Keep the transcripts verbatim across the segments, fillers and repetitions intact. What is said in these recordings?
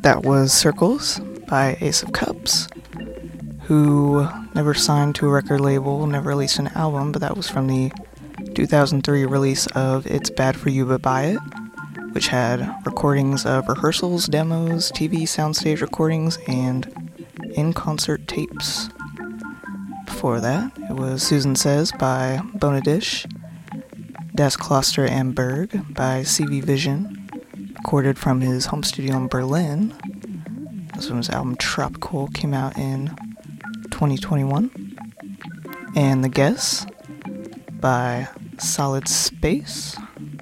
That was Circles by Ace of Cups, who never signed to a record label, never released an album, but that was from the two thousand three release of It's Bad For You But Buy It, which had recordings of rehearsals, demos, T V soundstage recordings, and in-concert tapes. Before that, it was Susan Says by Bonadish, Das Kloster am Berg by C V Vision, recorded from his home studio in Berlin. This one's album Tropical came out in twenty twenty-one. And The Guess by Solid Space.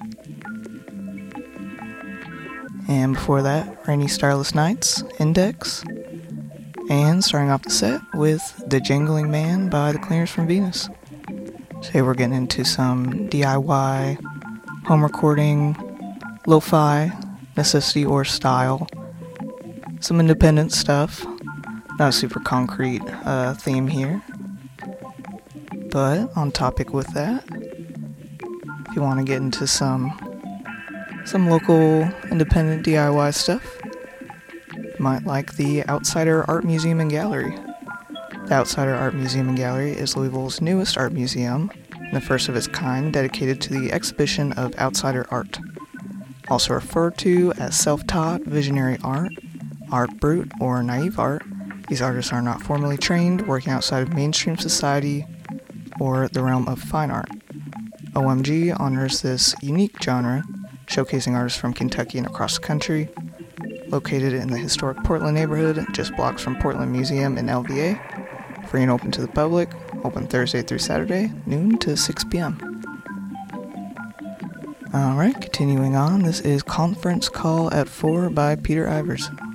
And before that, Rainy Starless Nights, Index. And starting off the set with The Jangling Man by The Cleaners from Venus. Today we're getting into some D I Y, home recording, lo-fi, necessity or style, some independent stuff. Not a super concrete uh, theme here. But on topic with that, if you want to get into some some local independent D I Y stuff, you might like the Outsider Art Museum and Gallery. The Outsider Art Museum and Gallery is Louisville's newest art museum, and the first of its kind dedicated to the exhibition of outsider art. Also referred to as self-taught visionary art, art brut, or naive art, these artists are not formally trained, working outside of mainstream society or the realm of fine art. O M G honors this unique genre, showcasing artists from Kentucky and across the country. Located in the historic Portland neighborhood, just blocks from Portland Museum in L V A. Free and open to the public, open Thursday through Saturday, noon to six p.m. Alright, continuing on, this is Conference Call at four by Peter Ivers.